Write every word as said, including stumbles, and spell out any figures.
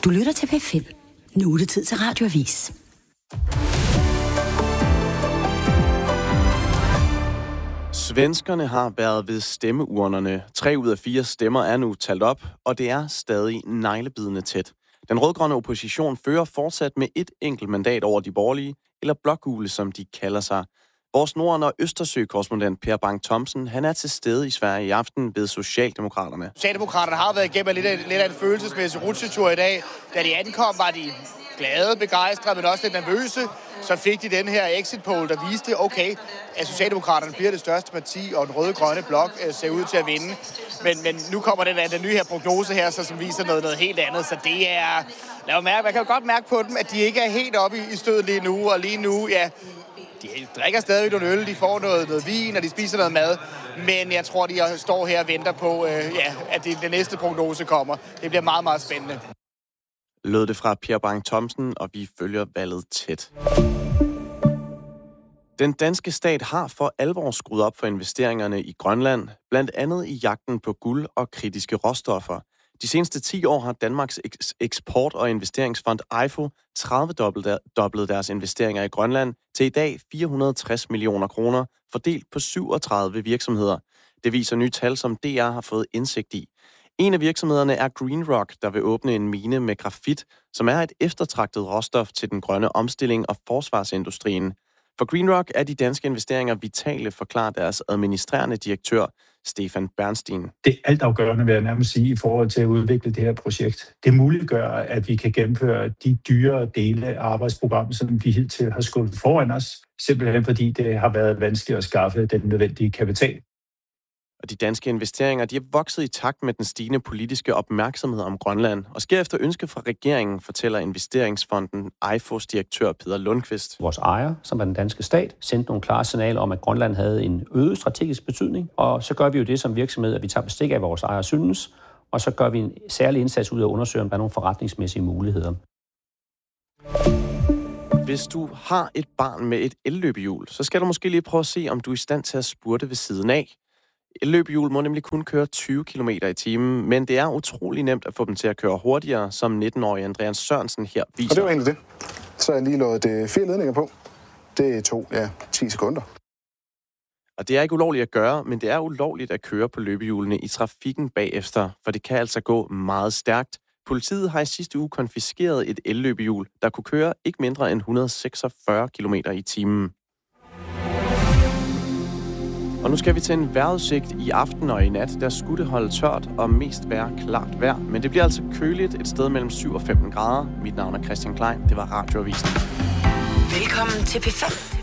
Du lytter til P fem. Nu er det tid til Radioavis. Svenskerne har været ved stemmeurnerne. Tre ud af fire stemmer er nu talt op, og det er stadig neglebidende tæt. Den rødgrønne opposition fører fortsat med et enkelt mandat over de borgerlige, eller blågule, som de kalder sig. Vores Norden- og Østersø-korrespondent Per Bang-Thomsen, han er til stede i Sverige i aften ved Socialdemokraterne. Socialdemokraterne har været igennem lidt af, lidt af en følelsesmæssig rutsjetur i dag. Da de ankom, var de glade, begejstrede, men også lidt nervøse. Så fik de den her exit poll, der viste, okay, at Socialdemokraterne bliver det største parti, og den røde-grønne blok ser ud til at vinde. Men, men nu kommer den, den nye her prognose her, så, som viser noget, noget helt andet. Så det er... Lad mig mærke, man kan jo godt mærke på dem, at de ikke er helt oppe i, i stødet lige nu. Og lige nu, ja, de drikker stadig nogle øl, de får noget, noget vin, og de spiser noget mad. Men jeg tror, de står her og venter på, øh, ja, at det, det næste prognose kommer. Det bliver meget, meget spændende. Lød det fra Per Bang-Thomsen, og vi følger valget tæt. Den danske stat har for alvor skruet op for investeringerne i Grønland, blandt andet i jagten på guld og kritiske råstoffer. De seneste ti år har Danmarks eksport- og investeringsfond E I F O tredive-doblet deres investeringer i Grønland til i dag fire hundrede og tres millioner kroner, fordelt på syvogtredive virksomheder. Det viser nye tal, som D R har fået indsigt i. En af virksomhederne er Green Rock, der vil åbne en mine med grafit, som er et eftertragtet råstof til den grønne omstilling og forsvarsindustrien. For Green Rock er de danske investeringer vitale, forklarer deres administrerende direktør, Stefan Bernstein. Det er altafgørende, vil jeg nærmest sige, i forhold til at udvikle det her projekt. Det muliggør, at vi kan gennemføre de dyre dele af arbejdsprogrammet, som vi hidtil har skubbet foran os, simpelthen fordi det har været vanskeligt at skaffe den nødvendige kapital. Og de danske investeringer, de er vokset i takt med den stigende politiske opmærksomhed om Grønland, og sker efter ønske fra regeringen, fortæller investeringsfonden E I F O's direktør Peter Lundqvist. Vores ejer, som er den danske stat, sendte nogle klare signaler om, at Grønland havde en øget strategisk betydning, og så gør vi jo det som virksomhed, at vi tager bestik af, vores ejer synes, og så gør vi en særlig indsats ud af at undersøge, om der er nogle forretningsmæssige muligheder. Hvis du har et barn med et elløbehjul, så skal du måske lige prøve at se, om du er i stand til at spurte ved siden af. Elløbehjul må nemlig kun køre tyve kilometer i timen, men det er utrolig nemt at få dem til at køre hurtigere, som nitten-årig Andreas Sørensen her viser. Og det var egentlig det. Så har jeg lige lavet det fire ledninger på. Det tog, ja, ti sekunder. Og det er ikke ulovligt at gøre, men det er ulovligt at køre på løbehjulene i trafikken bagefter, for det kan altså gå meget stærkt. Politiet har i sidste uge konfiskeret et elløbehjul, der kunne køre ikke mindre end et hundrede og seksogfyrre kilometer i timen. Og nu skal vi til en vejrudsigt i aften og i nat. Der skulle det holde tørt og mest være klart vejr. Men det bliver altså køligt et sted mellem syv og femten grader. Mit navn er Christian Klein. Det var Radioavisen. Velkommen til P fem.